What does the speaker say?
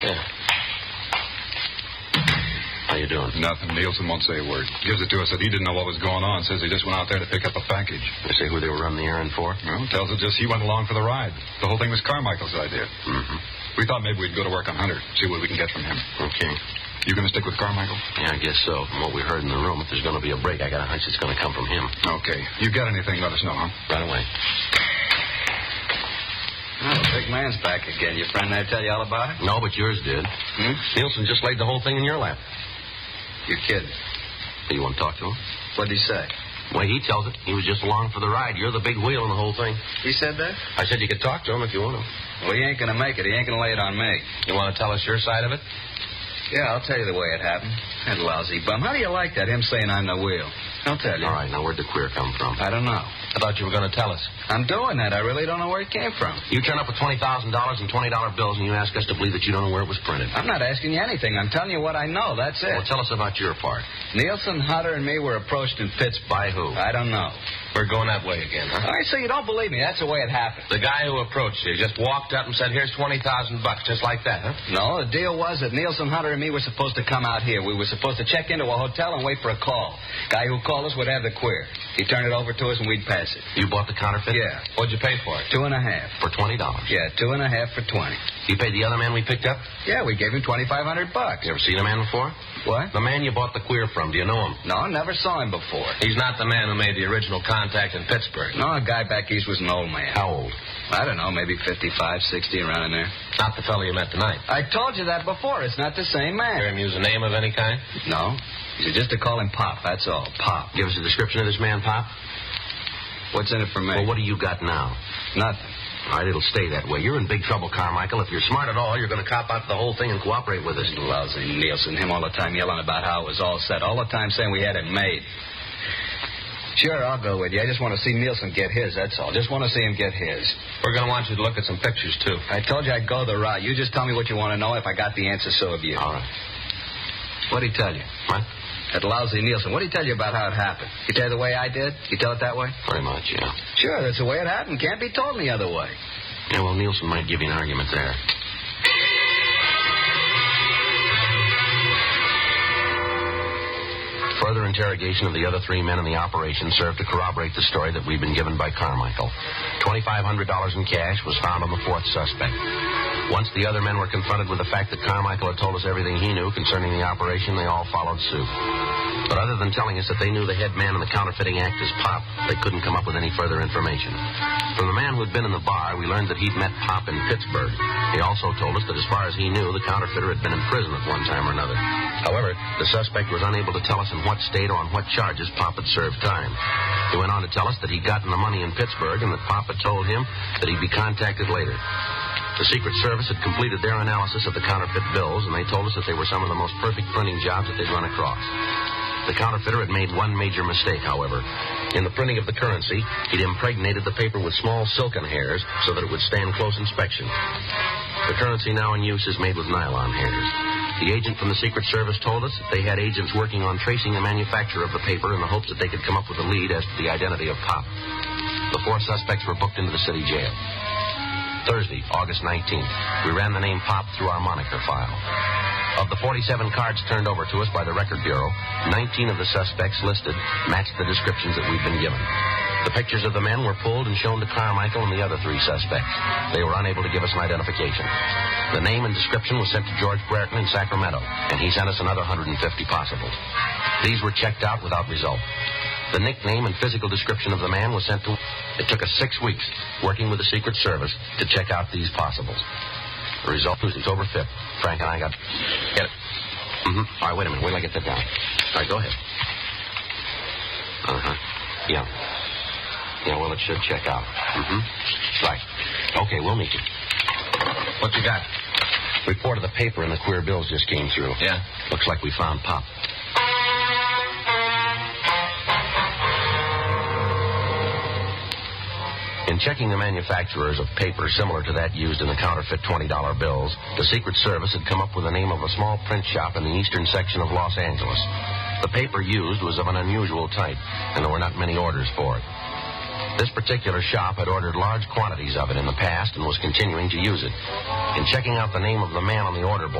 Yeah. How you doing? Nothing. Nielsen won't say a word. Gives it to us that he didn't know what was going on. Says he just went out there to pick up a package. You say who they were running the errand for? Well, tells us just he went along for the ride. The whole thing was Carmichael's idea. Mm-hmm. We thought maybe we'd go to work on Hunter, see what we can get from him. Okay. You going to stick with Carmichael? Yeah, I guess so. From what we heard in the room, if there's going to be a break, I got a hunch it's going to come from him. Okay. You got anything, let us know, huh? Right away. Oh, the big man's back again. Your friend there tell you all about it? No, but yours did. Nielsen just laid the whole thing in your lap. You're kidding. You want to talk to him? What'd he say? Well, he tells it. He was just along for the ride. You're the big wheel in the whole thing. He said that? I said you could talk to him if you want to. Well, he ain't going to make it. He ain't going to lay it on me. You want to tell us your side of it? Yeah, I'll tell you the way it happened. That lousy bum. How do you like that, him saying I'm the wheel? I'll tell you. All right, now where'd the queer come from? I don't know. I thought you were going to tell us. I'm doing that. I really don't know where it came from. You turn up with $20,000 in $20 bills, and you ask us to believe that you don't know where it was printed. I'm not asking you anything. I'm telling you what I know. That's it. Well, tell us about your part. Nielsen, Hunter, and me were approached in Pittsburgh. By who? I don't know. We're going that way again, huh? All right, so you don't believe me. That's the way it happened. The guy who approached you just walked up and said, here's $20,000, just like that, huh? No, the deal was that Nielsen, Hunter, and me were supposed to come out here. We were supposed to check into a hotel and wait for a call. Guy who called us would have the queer. He'd turn it over to us and we'd pass it. You bought the counterfeit? Yeah. What'd you pay for it? $2.50. For $20? Yeah, $2.50 for 20. You paid the other man we picked up? Yeah, we gave him $2,500. You ever seen a man before? What? The man you bought the queer from, do you know him? No, never saw him before. He's not the man who made the original contact in Pittsburgh. No, a guy back east was an old man. How old? I don't know, maybe 55, 60, around in there. Not the fellow you met tonight. I told you that before. It's not the same man. Hear him use a name of any kind? No. You just to call him Pop, that's all. Pop. Give us a description of this man, Pop. What's in it for me? Well, what do you got now? Nothing. All right, it'll stay that way. You're in big trouble, Carmichael. If you're smart at all, you're going to cop out the whole thing and cooperate with us. Lousy Nielsen, him all the time yelling about how it was all set. All the time saying we had it made. Sure, I'll go with you. I just want to see Nielsen get his, that's all. Just want to see him get his. We're going to want you to look at some pictures, too. I told you I'd go the route. You just tell me what you want to know. If I got the answer, so have you. All right. What'd he tell you? What? That lousy Nielsen. What'd he tell you about how it happened? He tell you the way I did? You tell it that way? Very much, yeah. Sure, that's the way it happened. Can't be told any other way. Yeah, well, Nielsen might give you an argument there. Further interrogation of the other three men in the operation served to corroborate the story that we'd been given by Carmichael. $2,500 in cash was found on the fourth suspect. Once the other men were confronted with the fact that Carmichael had told us everything he knew concerning the operation, they all followed suit. But other than telling us that they knew the head man in the counterfeiting act as Pop, they couldn't come up with any further information. From the man who had been in the bar, we learned that he'd met Pop in Pittsburgh. He also told us that as far as he knew, the counterfeiter had been in prison at one time or another. However, the suspect was unable to tell us in what state or on what charges Pop had served time. He went on to tell us that he'd gotten the money in Pittsburgh and that Pop had told him that he'd be contacted later. The Secret Service had completed their analysis of the counterfeit bills, and they told us that they were some of the most perfect printing jobs that they'd run across. The counterfeiter had made one major mistake, however. In the printing of the currency, he'd impregnated the paper with small silken hairs so that it would stand close inspection. The currency now in use is made with nylon hairs. The agent from the Secret Service told us that they had agents working on tracing the manufacturer of the paper in the hopes that they could come up with a lead as to the identity of Pop. The four suspects were booked into the city jail. Thursday, August 19th, we ran the name Pop through our moniker file. Of the 47 cards turned over to us by the Record Bureau, 19 of the suspects listed matched the descriptions that we'd been given. The pictures of the men were pulled and shown to Carmichael and the other three suspects. They were unable to give us an identification. The name and description was sent to George Brereton in Sacramento, and he sent us another 150 possibles. These were checked out without result. The nickname and physical description of the man was sent to... It took us 6 weeks, working with the Secret Service, to check out these possibles. The result was October 5th. Frank and I got... Get it? Mm-hmm. All right, wait a minute. Wait till I get that down. All right, go ahead. Uh-huh. Yeah. Yeah, well, it should check out. Mm-hmm. Right. Okay, we'll meet you. What you got? Report of the paper and the queer bills just came through. Yeah? Looks like we found Pop. In checking the manufacturers of paper similar to that used in the counterfeit $20 bills, the Secret Service had come up with the name of a small print shop in the eastern section of Los Angeles. The paper used was of an unusual type, and there were not many orders for it. This particular shop had ordered large quantities of it in the past and was continuing to use it. In checking out the name of the man on the order board,